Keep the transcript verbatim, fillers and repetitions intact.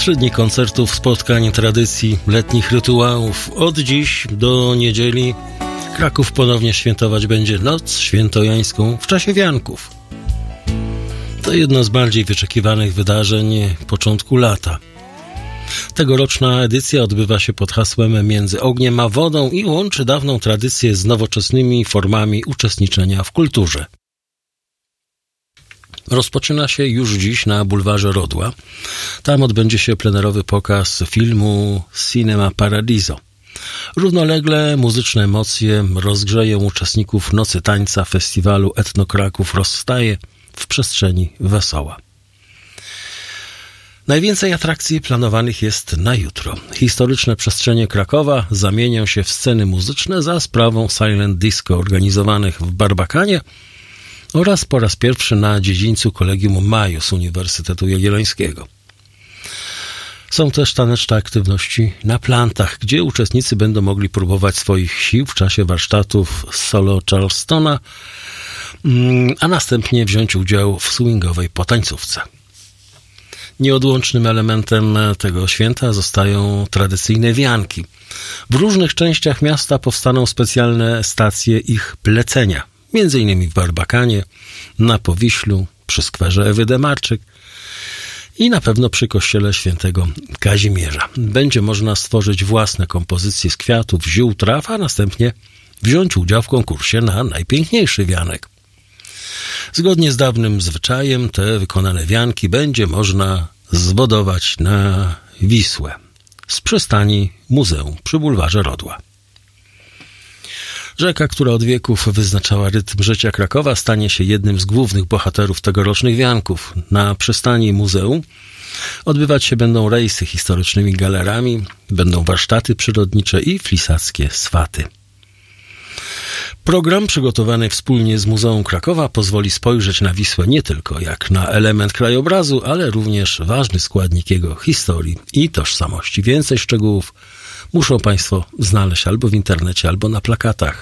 Trzy dni koncertów, spotkań, tradycji, letnich rytuałów. Od dziś do niedzieli Kraków ponownie świętować będzie Noc Świętojańską w czasie wianków. To jedno z bardziej wyczekiwanych wydarzeń początku lata. Tegoroczna edycja odbywa się pod hasłem Między ogniem a wodą i łączy dawną tradycję z nowoczesnymi formami uczestniczenia w kulturze. Rozpoczyna się już dziś na bulwarze Rodła. Tam odbędzie się plenerowy pokaz filmu Cinema Paradiso. Równolegle muzyczne emocje rozgrzeją uczestników Nocy Tańca festiwalu Etno Kraków Rozstaje w przestrzeni Wesoła. Najwięcej atrakcji planowanych jest na jutro. Historyczne przestrzenie Krakowa zamienią się w sceny muzyczne za sprawą Silent Disco organizowanych w Barbakanie oraz po raz pierwszy na dziedzińcu Kolegium Majus Uniwersytetu Jagiellońskiego. Są też taneczne aktywności na plantach, gdzie uczestnicy będą mogli próbować swoich sił w czasie warsztatów solo Charlestona, a następnie wziąć udział w swingowej potańcówce. Nieodłącznym elementem tego święta zostają tradycyjne wianki. W różnych częściach miasta powstaną specjalne stacje ich plecenia, między innymi w Barbakanie, na Powiślu, przy skwerze Ewy Demarczyk i na pewno przy kościele świętego Kazimierza. Będzie można stworzyć własne kompozycje z kwiatów, ziół, traw, a następnie wziąć udział w konkursie na najpiękniejszy wianek. Zgodnie z dawnym zwyczajem te wykonane wianki będzie można zwodować na Wisłę z przystani Muzeum przy bulwarze Rodła. Rzeka, która od wieków wyznaczała rytm życia Krakowa, stanie się jednym z głównych bohaterów tegorocznych wianków. Na przystani muzeum odbywać się będą rejsy historycznymi galerami, będą warsztaty przyrodnicze i flisackie swaty. Program przygotowany wspólnie z Muzeum Krakowa pozwoli spojrzeć na Wisłę nie tylko jak na element krajobrazu, ale również ważny składnik jego historii i tożsamości. Więcej szczegółów muszą Państwo znaleźć albo w internecie, albo na plakatach